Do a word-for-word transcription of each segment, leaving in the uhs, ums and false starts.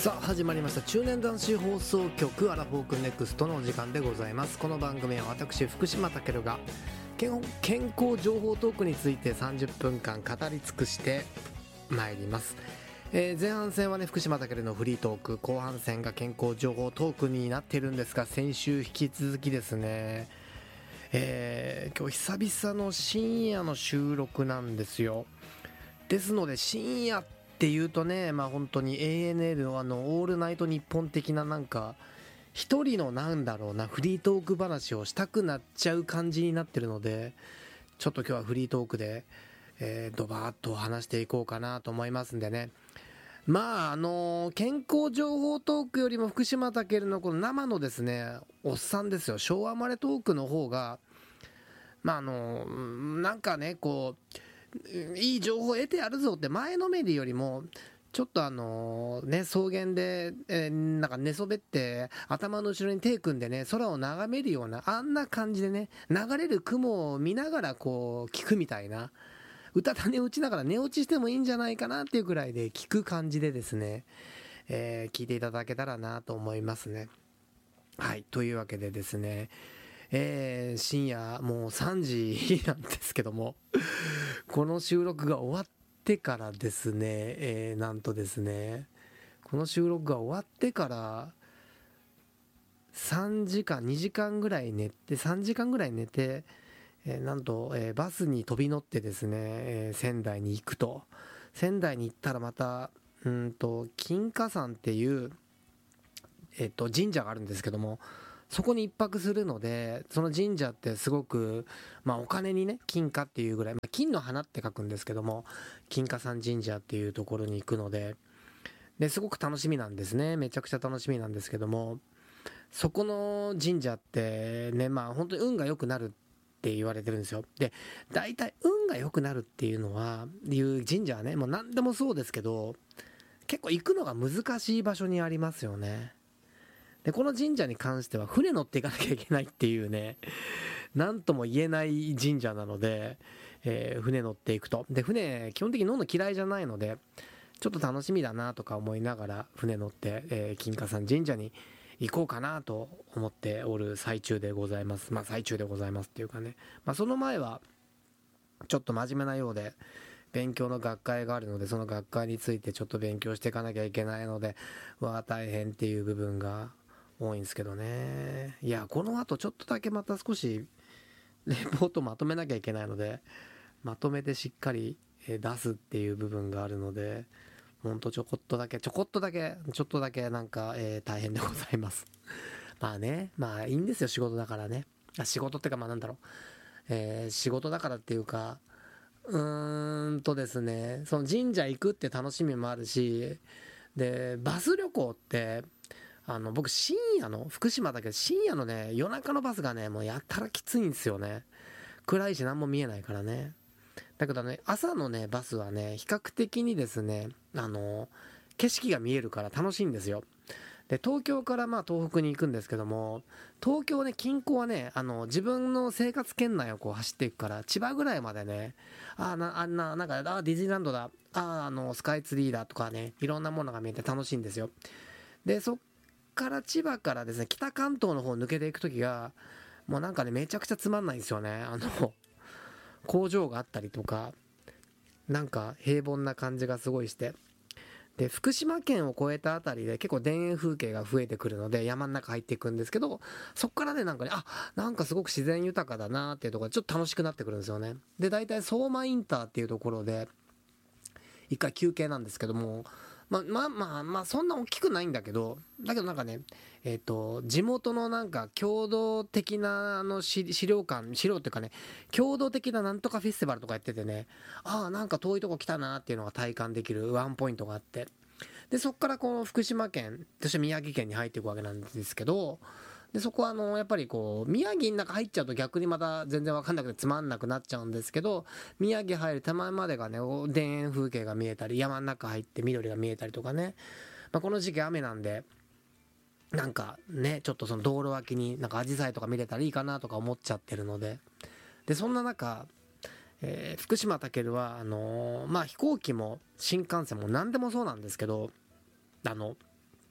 さあ始まりました中年男子放送局アラフォークネクストのお時間でございます。この番組は私福島健が健康情報トークについてさんじゅっぷんかん語り尽くしてまいります。えー、前半戦はね福島健のフリートーク、後半戦が健康情報トークになっているんですが、先週引き続きですね、えー、今日久々の深夜の収録なんですよ。ですので深夜っていうとね、まあ本当に エーエヌエル のあのオールナイトニッポン的ななんか一人のなんだろうなフリートーク話をしたくなっちゃう感じになってるので、ちょっと今日はフリートークで、えー、ドバーッと話していこうかなと思いますんでね。まああのー、健康情報トークよりも福島健のこの生のですねおっさんですよ、昭和生まれトークの方がまああのー、なんかねこういい情報を得てやるぞって前のめりよりもちょっとあのね草原で、えー、なんか寝そべって頭の後ろに手組んでね空を眺めるようなあんな感じでね、流れる雲を見ながらこう聞くみたいな、歌種打ちながら寝落ちしてもいいんじゃないかなっていうくらいで聞く感じでですね、えー、聞いていただけたらなと思いますね。はい、というわけでですね、えー、深夜もうさんじなんですけどもこの収録が終わってからですね、えー、なんとですねこの収録が終わってからさんじかんにじかんぐらい寝てさんじかんぐらい寝て、えー、なんと、えー、バスに飛び乗ってですね、えー、仙台に行くと。仙台に行ったらまたうんと金華山っていう、えー、と神社があるんですけども、そこに一泊するので、その神社ってすごく、まあ、お金にね金貨っていうぐらい、まあ、金の花って書くんですけども金華山神社っていうところに行くので、ですごく楽しみなんですね。めちゃくちゃ楽しみなんですけども、そこの神社ってね、まあ本当に運が良くなるって言われてるんですよ。で大体運が良くなるっていうのはいう神社はねもう何でもそうですけど、結構行くのが難しい場所にありますよね。でこの神社に関しては船乗っていかなきゃいけないっていうね、なんとも言えない神社なので、えー、船乗っていくと。で船基本的に乗るの嫌いじゃないのでちょっと楽しみだなとか思いながら船乗って、えー、金華山神社に行こうかなと思っておる最中でございます。まあ最中でございますっていうかね、まあその前はちょっと真面目なようで勉強の学会があるので、その学会についてちょっと勉強していかなきゃいけないので、わあ大変っていう部分が多いんですけどね。いやこの後ちょっとだけまた少しレポートまとめなきゃいけないので、まとめてしっかり出すっていう部分があるので、ほんとちょこっとだけちょこっとだけちょっとだけなんか、えー、大変でございますまあね、まあいいんですよ、仕事だからね。あ仕事ってかまあなんだろう、えー、仕事だからっていうか、うーんとですね、その神社行くって楽しみもあるし、でバス旅行ってあの僕深夜の福島だけど深夜のね夜中のバスがねもうやったらきついんですよね。暗いし何も見えないからね。だけどね朝のねバスはね比較的にですねあの景色が見えるから楽しいんですよ。で東京からまあ東北に行くんですけども、東京ね近郊はねあの自分の生活圏内をこう走っていくから千葉ぐらいまでね、あなあんななんかあディズニーランドだ、ああのスカイツリーだとかね、いろんなものが見えて楽しいんですよ。でそっから千葉からですね北関東の方抜けていく時がもうなんかねめちゃくちゃつまんないんですよね。あの工場があったりとかなんか平凡な感じがすごいして、で福島県を越えたあたりで結構田園風景が増えてくるので山の中入っていくんですけど、そっからねなんかねあなんかすごく自然豊かだなっていうところでちょっと楽しくなってくるんですよね。で大体相馬インターっていうところで一回休憩なんですけども、まあまあまあまあそんな大きくないんだけど、だけどなんかねえっ、ー、と地元のなんか共同的なあの資料館資料っていうかね共同的ななんとかフェスティバルとかやっててね、ああなんか遠いとこ来たなっていうのが体感できるワンポイントがあって、でそっからこの福島県そして宮城県に入っていくわけなんですけど、でそこはあのやっぱりこう宮城の中入っちゃうと逆にまた全然わかんなくてつまんなくなっちゃうんですけど、宮城入る手前までがね田園風景が見えたり山の中入って緑が見えたりとかね、まあ、この時期雨なんでなんかねちょっとその道路脇になんかアジサイとか見れたらいいかなとか思っちゃってるので、でそんな中、えー、福島健はあのー、まあ飛行機も新幹線も何でもそうなんですけど、あの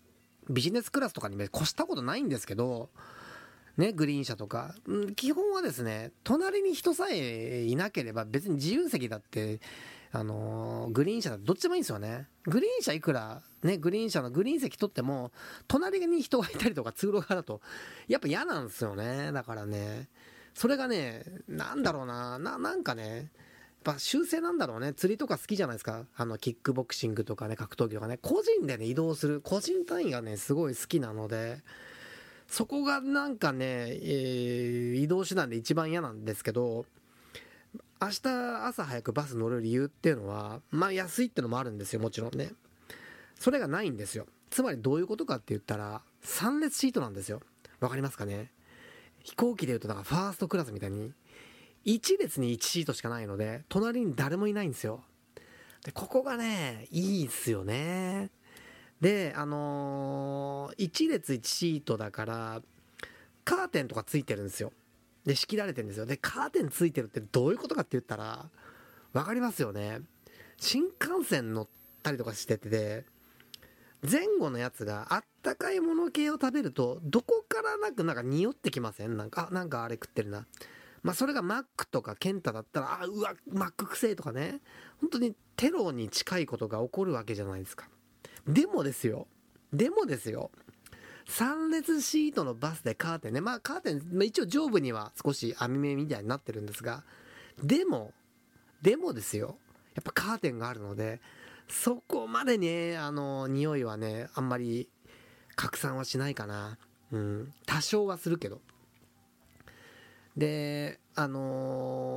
ビジネスクラスとかに越したことないんですけどね、グリーン車とか、うん、基本はですね、隣に人さえいなければ別に自由席だって、あのー、グリーン車だってどっちでもいいんですよね。グリーン車いくらね、グリーン車のグリーン席取っても隣に人がいたりとか通路側だとやっぱ嫌なんですよね。だからね、それがね、なんだろうな、な、なんかね、やっぱ修正なんだろうね。釣りとか好きじゃないですか。あのキックボクシングとかね、格闘技とかね、個人でね移動する個人単位がねすごい好きなので、そこがなんかね、えー、移動手段で一番嫌なんですけど、明日朝早くバス乗る理由っていうのは、まあ安いってのもあるんですよ、もちろんね。それがないんですよ。つまりどういうことかって言ったら、さん列シートなんですよ。わかりますかね。飛行機でいうと、だからファーストクラスみたいにいち列にいちシートしかないので、隣に誰もいないんですよ。でここがねいいっすよね。であのー、いち列いちシートだからカーテンとかついてるんですよ。で仕切られてるんですよ。でカーテンついてるってどういうことかって言ったら分かりますよね。新幹線乗ったりとかしてて、前後のやつがあったかいもの系を食べるとどこからなくなんか匂ってきません？なんかあなんかあれ食ってるな。まあそれがマックとかケンタだったら、あうわマックくせえとかね、本当にテロに近いことが起こるわけじゃないですか。でもですよでもですよさん列シートのバスでカーテンね、まあカーテン、まあ、一応上部には少し網目みたいになってるんですが、でもでもですよ、やっぱカーテンがあるのでそこまでね、あの匂いはねあんまり拡散はしないかな。うん、多少はするけど。であのー